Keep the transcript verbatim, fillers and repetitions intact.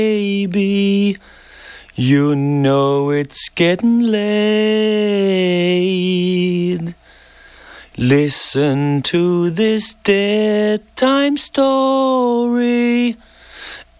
baby. You know it's getting late. Listen to this dead time story